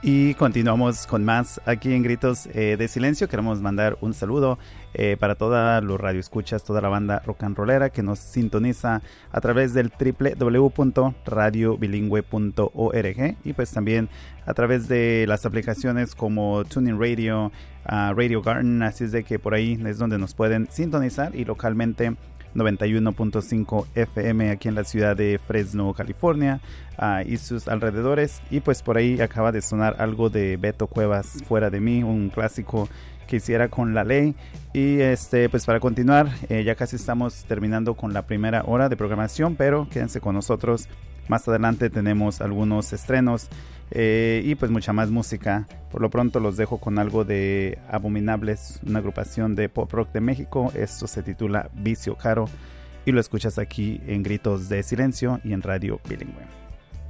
Y continuamos con más aquí en Gritos de Silencio. Queremos mandar un saludo para todos los radioescuchas, toda la banda rock and rollera que nos sintoniza a través del www.radiobilingüe.org y pues también a través de las aplicaciones como TuneIn Radio, Radio Garden. Así es de que por ahí es donde nos pueden sintonizar, y localmente 91.5 FM aquí en la ciudad de Fresno, California, y sus alrededores. Y pues por ahí acaba de sonar algo de Beto Cuevas, Fuera de mí, un clásico que hiciera con La Ley. Y pues para continuar, ya casi estamos terminando con la primera hora de programación, pero quédense con nosotros. Más adelante tenemos algunos estrenos y pues mucha más música. Por lo pronto los dejo con algo de Abominables, una agrupación de pop rock de México. Esto se titula Vicio Caro y lo escuchas aquí en Gritos de Silencio y en Radio Bilingüe.